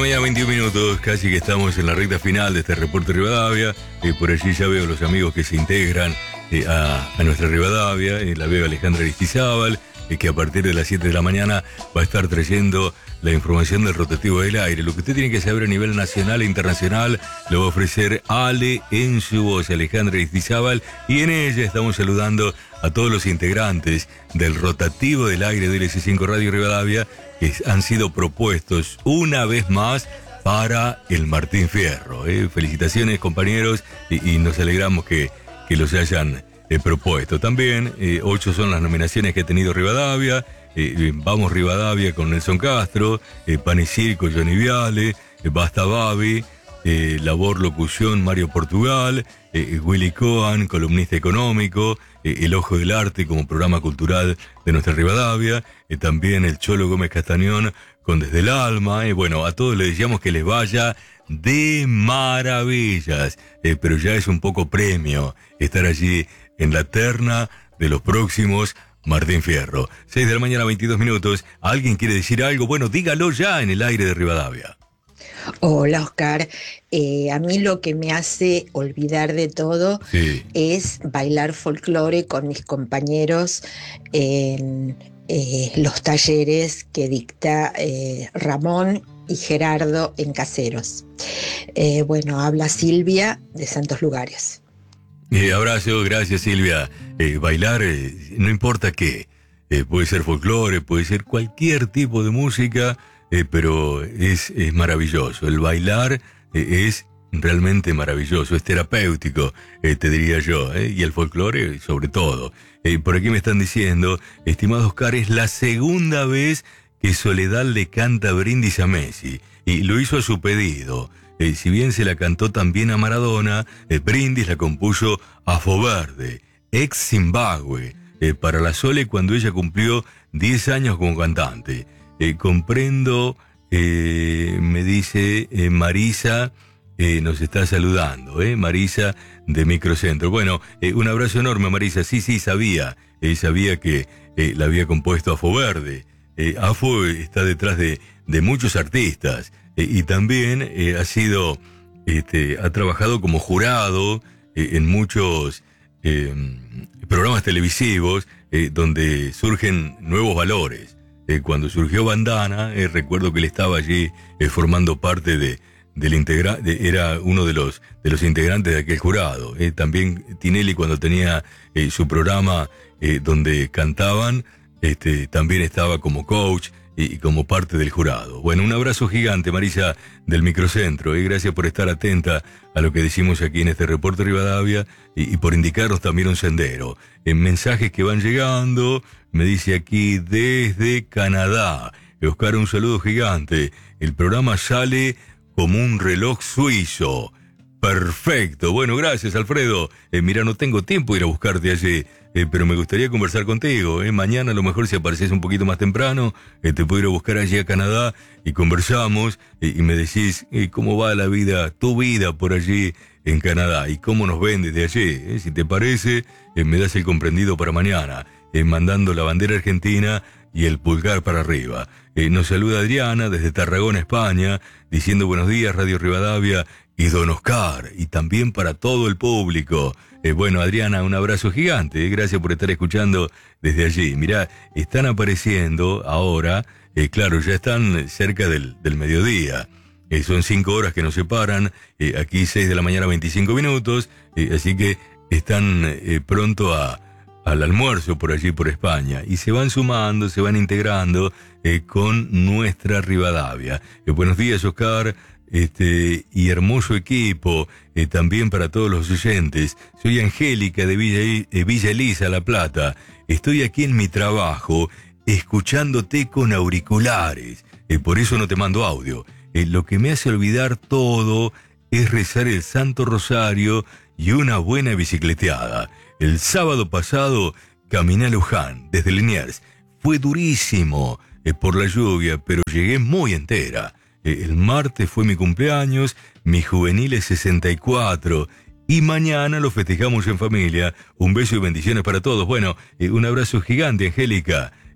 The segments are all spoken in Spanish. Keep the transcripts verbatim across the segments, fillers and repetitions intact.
mañana, veintiún minutos, casi que estamos en la recta final de este reporte Rivadavia. Eh, por allí ya veo los amigos que se integran eh, a, a nuestra Rivadavia. Eh, la veo Alejandra Aristizábal, eh, que a partir de las siete de la mañana va a estar trayendo la información del rotativo del aire. Lo que usted tiene que saber a nivel nacional e internacional lo va a ofrecer Ale en su voz, Alejandra Aristizábal, y en ella estamos saludando a todos los integrantes del rotativo del aire de L C cinco Radio Rivadavia, que han sido propuestos una vez más para el Martín Fierro. ¿eh? Felicitaciones, compañeros, y, y nos alegramos que, que los hayan eh, propuesto. También, eh, ocho son las nominaciones que ha tenido Rivadavia. Eh, vamos Rivadavia con Nelson Castro, eh, Pan y Circo, Johnny Viale, eh, Basta Babi, eh, Labor Locución, Mario Portugal, eh, Willy Cohen, columnista económico, eh, El Ojo del Arte como programa cultural de nuestra Rivadavia, eh, también el Cholo Gómez Castañón con Desde el Alma. Eh, bueno, a todos les decíamos que les vaya de maravillas, eh, pero ya es un poco premio estar allí en la terna de los próximos Martín Fierro. seis de la mañana, veintidós minutos. ¿Alguien quiere decir algo? Bueno, dígalo ya en el aire de Rivadavia. Hola, Oscar. Eh, a mí lo que me hace olvidar de todo sí. es bailar folclore con mis compañeros en eh, los talleres que dicta eh, Ramón y Gerardo en Caseros. Eh, bueno, habla Silvia de Santos Lugares. Eh, abrazo, gracias Silvia. Eh, bailar, eh, no importa qué, eh, puede ser folclore, puede ser cualquier tipo de música, eh, pero es, es maravilloso. El bailar eh, es realmente maravilloso, es terapéutico, eh, te diría yo, eh, y el folclore sobre todo. Eh, por aquí me están diciendo, estimado Oscar, es la segunda vez que Soledad le canta Brindis a Messi, y lo hizo a su pedido. Eh, si bien se la cantó también a Maradona, eh, Brindis la compuso a Foverde, ex Zimbabue, eh, para la Sole cuando ella cumplió diez años como cantante. Eh, comprendo, eh, me dice eh, Marisa, eh, nos está saludando, eh, Marisa de Microcentro. Bueno, eh, un abrazo enorme, Marisa. Sí, sí, sabía, eh, sabía que eh, la había compuesto a Foverde. Eh, Afo está detrás de, de muchos artistas. Y también eh, ha sido, este, ha trabajado como jurado eh, en muchos eh, programas televisivos eh, donde surgen nuevos valores. Eh, cuando surgió Bandana, eh, recuerdo que él estaba allí eh, formando parte de, del integra de, era uno de los de los integrantes de aquel jurado. Eh, también Tinelli, cuando tenía eh, su programa eh, donde cantaban, este, también estaba como coach y como parte del jurado. Bueno, un abrazo gigante, Marisa, del Microcentro, y gracias por estar atenta a lo que decimos aquí en este reporte Rivadavia y, y por indicarnos también un sendero. En mensajes que van llegando, me dice aquí desde Canadá, Oscar, un saludo gigante. El programa sale como un reloj suizo. Perfecto. Bueno, gracias, Alfredo. Eh, mira, no tengo tiempo de ir a buscarte allí, eh, pero me gustaría conversar contigo. Eh. Mañana, a lo mejor, si apareces un poquito más temprano, eh, te puedo ir a buscar allí a Canadá y conversamos eh, y me decís eh, cómo va la vida, tu vida por allí en Canadá y cómo nos ven desde allí. Eh. Si te parece, eh, me das el comprendido para mañana, eh, mandando la bandera argentina y el pulgar para arriba. Eh, nos saluda Adriana desde Tarragona, España, diciendo buenos días, Radio Rivadavia y Don Oscar, y también para todo el público. Eh, bueno, Adriana, un abrazo gigante, eh, gracias por estar escuchando desde allí. Mirá, están apareciendo ahora, eh, claro, ya están cerca del, del mediodía. Eh, son cinco horas que nos separan, eh, aquí seis de la mañana, veinticinco minutos, eh, así que están eh, pronto a, al almuerzo por allí, por España, y se van sumando, se van integrando eh, con nuestra Rivadavia. Eh, buenos días, Oscar. Este, y hermoso equipo, eh, también para todos los oyentes. Soy Angélica de Villa, eh, Villa Elisa, La Plata. Estoy aquí en mi trabajo, escuchándote con auriculares. Eh, por eso no te mando audio. Eh, lo que me hace olvidar todo es rezar el Santo Rosario y una buena bicicleteada. El sábado pasado caminé a Luján, desde Liniers. Fue durísimo eh, por la lluvia, pero llegué muy entera. El martes fue mi cumpleaños, mi juvenil es sesenta y cuatro, y mañana lo festejamos en familia. Un beso y bendiciones para todos. Bueno, eh, un abrazo gigante, Angélica.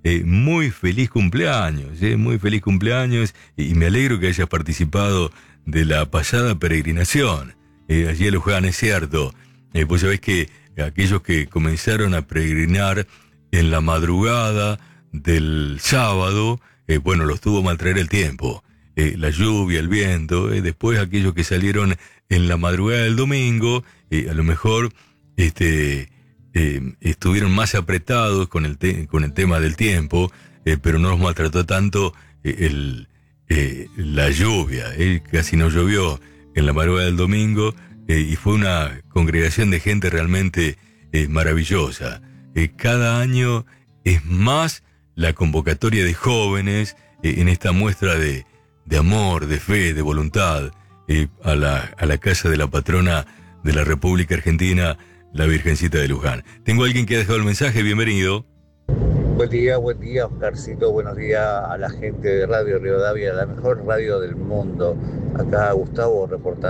eh, muy feliz cumpleaños, eh, muy feliz cumpleaños, y, y me alegro que hayas participado de la pasada peregrinación, eh, allí a Luján, es cierto. Eh, vos sabés que aquellos que comenzaron a peregrinar en la madrugada del sábado, eh, bueno, los tuvo mal traer el tiempo, eh, la lluvia, el viento, eh, después aquellos que salieron en la madrugada del domingo, eh, a lo mejor este, eh, estuvieron más apretados con el, te- con el tema del tiempo, eh, pero no los maltrató tanto eh, el, eh, la lluvia, eh, casi no llovió en la madrugada del domingo, eh, y fue una congregación de gente realmente eh, maravillosa. Eh, cada año es más la convocatoria de jóvenes eh, en esta muestra de, de amor, de fe, de voluntad, eh, a, la, a la casa de la patrona de la República Argentina, la Virgencita de Luján. Tengo a alguien que ha dejado el mensaje, bienvenido. Buen día, buen día, Oscarcito, buenos días a la gente de Radio Rivadavia, la mejor radio del mundo. Acá Gustavo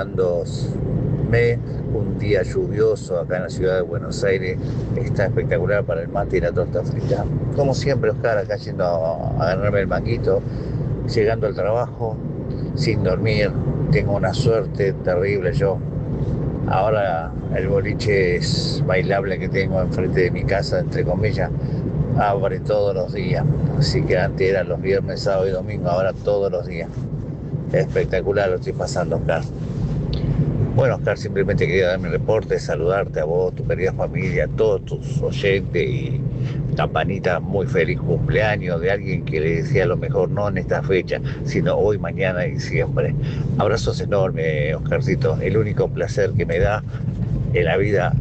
reportándome un día lluvioso acá en la ciudad de Buenos Aires. Está espectacular para el mate y la torta frita. Como siempre, Oscar, acá yendo a, a agarrarme el manguito, llegando al trabajo, sin dormir. Tengo una suerte terrible yo. Ahora el boliche es bailable que tengo enfrente de mi casa, entre comillas, abre todos los días. Así que antes eran los viernes, sábado y domingo, ahora todos los días. Espectacular lo estoy pasando, Oscar. Bueno, Oscar, simplemente quería dar mi reporte, saludarte a vos, tu querida familia, a todos tus oyentes y Campanita, muy feliz cumpleaños de alguien que le decía lo mejor no en esta fecha, sino hoy, mañana y siempre. Abrazos enormes, Oscarcito. El único placer que me da en la vida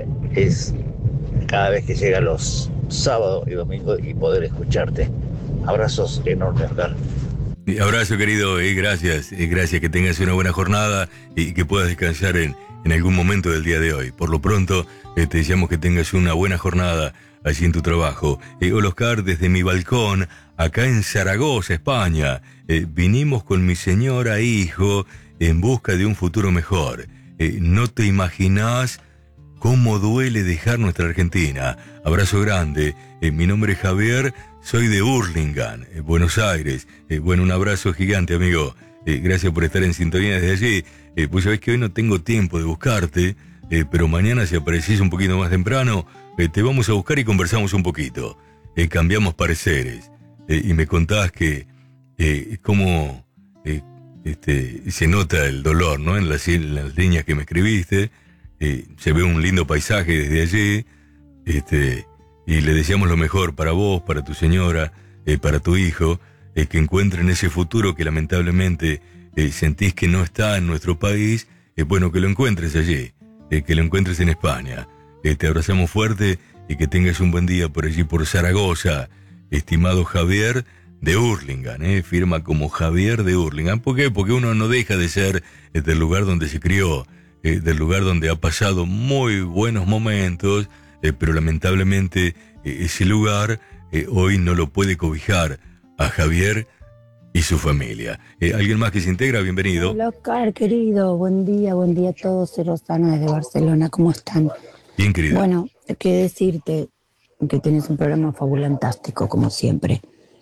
es cada vez que llega los sábados y domingos y poder escucharte. Abrazos enormes, Oscar. Abrazo, querido, y gracias, y gracias, que tengas una buena jornada y que puedas descansar en, en algún momento del día de hoy. Por lo pronto, eh, te deseamos que tengas una buena jornada allí en tu trabajo. Eh, hola, Oscar, desde mi balcón, acá en Zaragoza, España, eh, vinimos con mi señora e hijo en busca de un futuro mejor. Eh, no te imaginás cómo duele dejar nuestra Argentina. Abrazo grande. Eh, mi nombre es Javier, soy de Hurlingham, eh, Buenos Aires. Eh, bueno, un abrazo gigante, amigo. Eh, gracias por estar en sintonía desde allí. Eh, pues sabés que hoy no tengo tiempo de buscarte, eh, pero mañana, si aparecís un poquito más temprano, eh, te vamos a buscar y conversamos un poquito. Eh, cambiamos pareceres. Eh, y me contás que eh, cómo eh, este, se nota el dolor, ¿no? En las, en las líneas que me escribiste. Eh, se ve un lindo paisaje desde allí, este, y le deseamos lo mejor para vos, para tu señora, eh, para tu hijo, eh, que encuentren ese futuro que lamentablemente eh, sentís que no está en nuestro país. Es eh, bueno que lo encuentres allí, eh, que lo encuentres en España. Eh, te abrazamos fuerte y que tengas un buen día por allí, por Zaragoza, estimado Javier de Hurlingham, eh, firma como Javier de Hurlingham. ¿Por qué? Porque uno no deja de ser eh, del lugar donde se crió, Eh, del lugar donde ha pasado muy buenos momentos, eh, pero lamentablemente eh, ese lugar eh, hoy no lo puede cobijar a Javier y su familia. Eh, ¿Alguien más que se integra? Bienvenido. Hola, Oscar, querido, buen día, buen día a todos. Soy Rosana desde Barcelona, ¿cómo están? Bien, querido. Bueno, hay que decirte que tienes un programa fabulantástico, como siempre.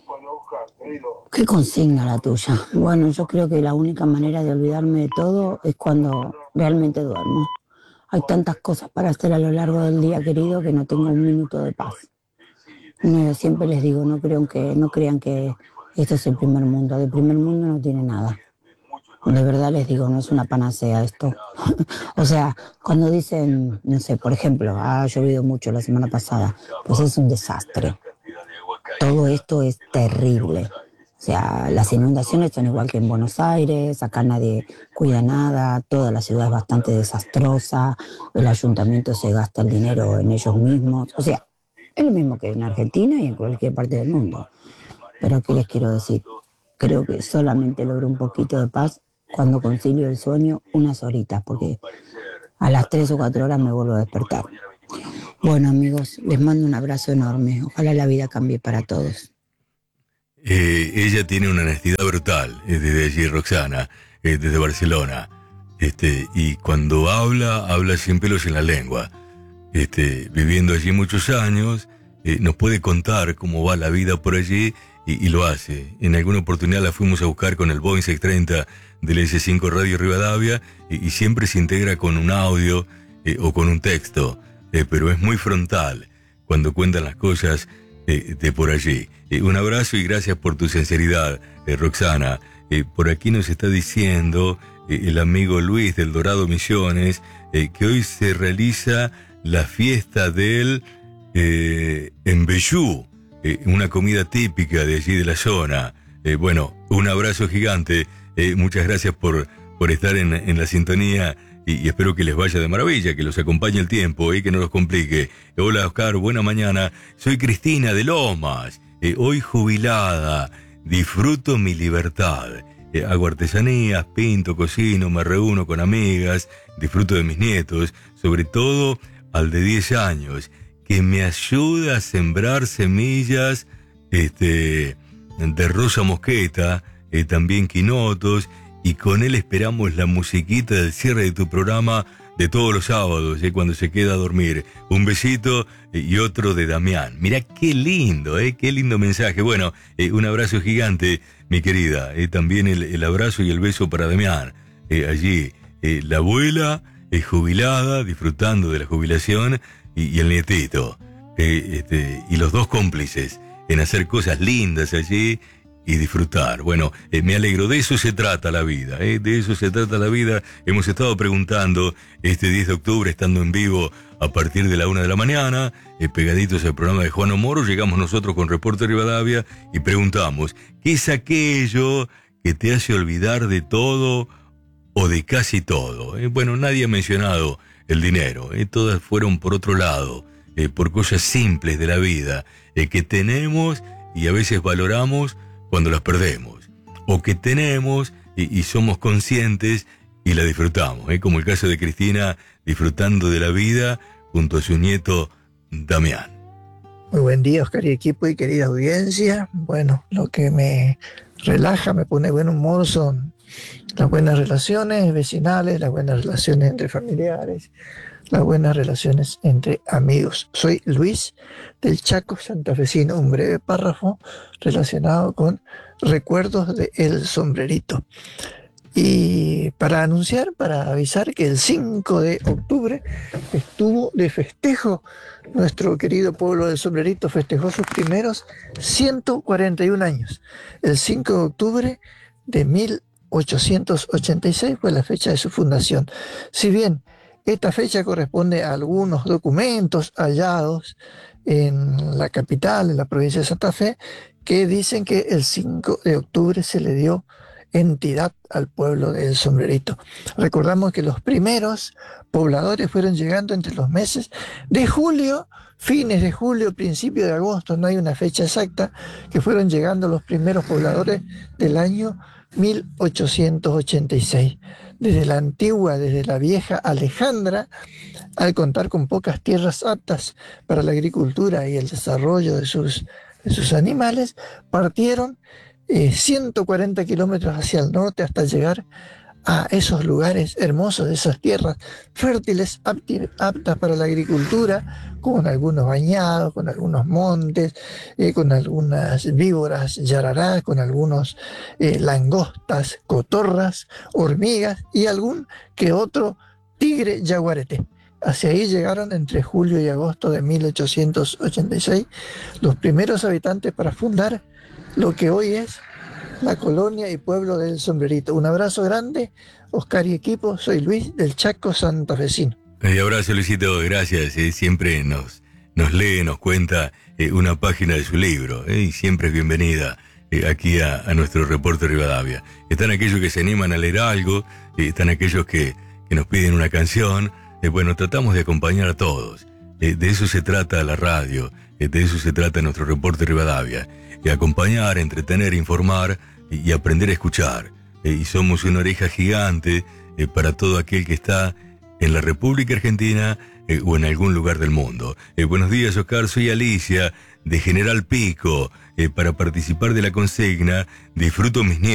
¿Qué consigna la tuya? Bueno, yo creo que la única manera de olvidarme de todo es cuando realmente duermo. Hay tantas cosas para hacer a lo largo del día, querido, que no tengo un minuto de paz. No, siempre les digo, no crean que, no crean que esto es el primer mundo. De primer mundo no tiene nada. De verdad les digo, no es una panacea esto. O sea, cuando dicen, no sé, por ejemplo, ha llovido mucho la semana pasada, pues es un desastre. Todo esto es terrible. O sea, las inundaciones son igual que en Buenos Aires, acá nadie cuida nada, toda la ciudad es bastante desastrosa, el ayuntamiento se gasta el dinero en ellos mismos. O sea, es lo mismo que en Argentina y en cualquier parte del mundo. Pero ¿qué les quiero decir? Creo que solamente logro un poquito de paz cuando concilio el sueño unas horitas, porque a las tres o cuatro horas me vuelvo a despertar. Bueno, amigos, les mando un abrazo enorme. Ojalá la vida cambie para todos. Eh, ella tiene una honestidad brutal, eh, desde allí, Roxana, eh, desde Barcelona. Este, y cuando habla, habla sin pelos en la lengua. Este, viviendo allí muchos años, eh, nos puede contar cómo va la vida por allí y, y lo hace. En alguna oportunidad la fuimos a buscar con el Boeing seiscientos treinta del ese cinco Radio Rivadavia y, y siempre se integra con un audio eh, o con un texto, eh, pero es muy frontal cuando cuentan las cosas eh, de por allí. Eh, un abrazo y gracias por tu sinceridad, eh, Roxana. Eh, por aquí nos está diciendo eh, el amigo Luis del Dorado Misiones eh, que hoy se realiza la fiesta del eh, embellú, eh, una comida típica de allí de la zona. Eh, bueno, un abrazo gigante, eh, muchas gracias por, por estar en, en la sintonía y, y espero que les vaya de maravilla, que los acompañe el tiempo y eh, que no los complique. Eh, hola Oscar, buena mañana, soy Cristina de Lomas, eh, hoy jubilada, disfruto mi libertad. Eh, hago artesanías, pinto, cocino, me reúno con amigas, disfruto de mis nietos, sobre todo al de diez años, que me ayuda a sembrar semillas este, de rosa mosqueta, eh, también quinotos, y con él esperamos la musiquita del cierre de tu programa de todos los sábados, eh, cuando se queda a dormir. Un besito eh, y otro de Damián. Mirá qué lindo, eh, qué lindo mensaje. Bueno, eh, un abrazo gigante, mi querida. Eh, también el, el abrazo y el beso para Damián. Eh, allí, eh, la abuela eh, jubilada, disfrutando de la jubilación, y, y el nietito. Eh, este, y los dos cómplices en hacer cosas lindas allí y disfrutar. Bueno, eh, me alegro, de eso se trata la vida, ¿eh? de eso se trata la vida. Hemos estado preguntando este diez de octubre, estando en vivo a partir de la una de la mañana, eh, pegaditos al programa de Juan Moro, llegamos nosotros con Reporte Rivadavia y preguntamos, ¿qué es aquello que te hace olvidar de todo o de casi todo? Eh, bueno, nadie ha mencionado el dinero, eh, todas fueron por otro lado, eh, por cosas simples de la vida, eh, que tenemos y a veces valoramos cuando las perdemos, o que tenemos y, y somos conscientes y la disfrutamos, ¿eh? Como el caso de Cristina disfrutando de la vida junto a su nieto Damián. Muy buen día, Oscar y equipo y querida audiencia. Bueno, lo que me relaja, me pone buen humor son las buenas relaciones vecinales, las buenas relaciones entre familiares, las buenas relaciones entre amigos. Soy Luis del Chaco Santafesino, un breve párrafo relacionado con recuerdos de El Sombrerito. Y para anunciar, para avisar que el cinco de octubre estuvo de festejo, nuestro querido pueblo del Sombrerito festejó sus primeros ciento cuarenta y un años. El cinco de octubre de mil ochocientos ochenta y seis fue la fecha de su fundación. Si bien esta fecha corresponde a algunos documentos hallados en la capital, en la provincia de Santa Fe, que dicen que el cinco de octubre se le dio entidad al pueblo del Sombrerito. Recordamos que los primeros pobladores fueron llegando entre los meses de julio, fines de julio, principio de agosto, no hay una fecha exacta, que fueron llegando los primeros pobladores del año mil ochocientos ochenta y seis. Desde la antigua, desde la vieja Alejandra, al contar con pocas tierras aptas para la agricultura y el desarrollo de sus, de sus animales, partieron eh, ciento cuarenta kilómetros hacia el norte hasta llegar a esos lugares hermosos, de esas tierras fértiles, apti, aptas para la agricultura, con algunos bañados, con algunos montes, eh, con algunas víboras yarará, con algunos eh, langostas, cotorras, hormigas y algún que otro tigre yaguareté. Hacia ahí llegaron entre julio y agosto de mil ochocientos ochenta y seis los primeros habitantes para fundar lo que hoy es la colonia y pueblo del Sombrerito. Un abrazo grande, Oscar y equipo, soy Luis del Chaco Santafesino. Un abrazo, Luisito, gracias. Eh, siempre nos, nos lee, nos cuenta eh, una página de su libro, eh, y siempre es bienvenida eh, aquí a, a nuestro Reporte Rivadavia. Están aquellos que se animan a leer algo, eh, están aquellos que, que nos piden una canción. Eh, bueno, tratamos de acompañar a todos. Eh, de eso se trata la radio, eh, de eso se trata nuestro Reporte Rivadavia. Eh, acompañar, entretener, informar y, y aprender a escuchar. Eh, y somos una oreja gigante eh, para todo aquel que está en la República Argentina eh, o en algún lugar del mundo. Eh, buenos días, Oscar, soy Alicia de General Pico. Eh, para participar de la consigna, disfruto mis nietos.